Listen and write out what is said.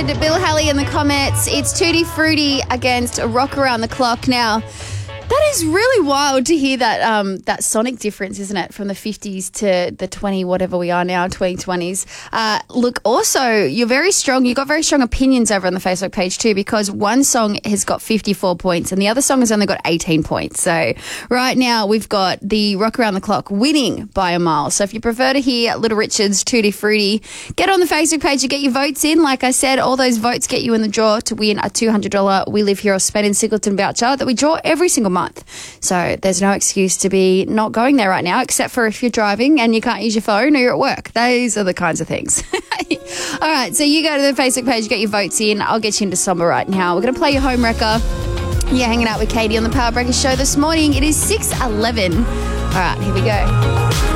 good. Bill Haley in the comments. It's Tutti Frutti against Rock Around the Clock. Now, that is really wild to hear that sonic difference, isn't it? From the 50s to the 20, whatever we are now, 2020s. Look, also, you're very strong. You've got very strong opinions over on the Facebook page too, because one song has got 54 points and the other song has only got 18 points. So right now we've got the Rock Around the Clock winning by a mile. So if you prefer to hear Little Richard's Tutti Frutti, get on the Facebook page to get your votes in. Like I said, all those votes get you in the draw to win a $200 We Live Here or Spend in Singleton voucher that we draw every single month. So there's no excuse to be not going there right now, except for if you're driving and you can't use your phone or you're at work. Those are the kinds of things. All right, so you go to the Facebook page, get your votes in. I'll get you into summer right now. We're going to play your home wrecker. You're hanging out with Katie on the Power Breakfast Show this morning. It is 6:11. All right, here we go.